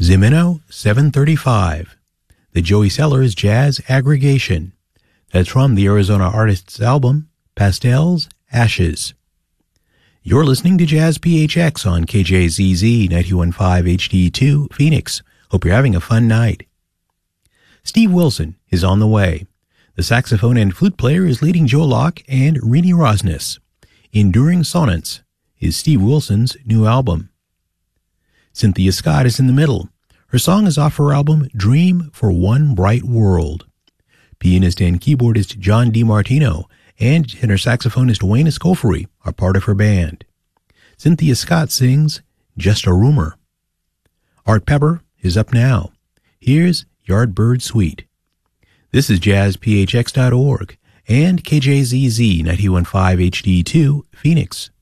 Zimino 735, the Joey Sellers Jazz Aggregation. That's from the Arizona artist's album, Pastels, Ashes. You're listening to Jazz PHX on KJZZ 91.5 HD2, Phoenix. Hope you're having a fun night. Steve Wilson is on the way. The saxophone and flute player is leading Joe Locke and Rini Rosnes. Enduring Sonnets is Steve Wilson's new album. Cynthia Scott is in the middle. Her song is off her album Dream for One Bright World. Pianist and keyboardist John DiMartino and tenor saxophonist Wayne Escoffery are part of her band. Cynthia Scott sings Just a Rumor. Art Pepper is up now. Here's Yardbird Suite. This is jazzphx.org and KJZZ 91.5 HD2, Phoenix.